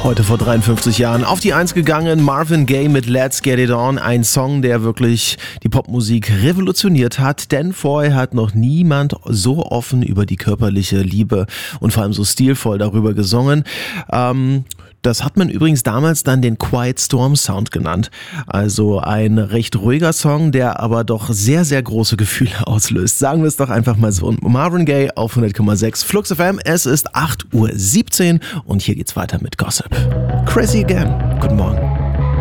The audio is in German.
Heute vor 53 Jahren auf die 1 gegangen, Marvin Gaye mit Let's Get It On, ein Song, der wirklich die Popmusik revolutioniert hat, denn vorher hat noch niemand so offen über die körperliche Liebe und vor allem so stilvoll darüber gesungen. Das hat man übrigens damals dann den Quiet Storm Sound genannt. Also ein recht ruhiger Song, der aber doch sehr, sehr große Gefühle auslöst. Sagen wir es doch einfach mal so. Marvin Gaye auf 100,6 Flux FM. Es ist 8:17 Uhr und hier geht's weiter mit Gossip. Crazy Again. Guten Morgen.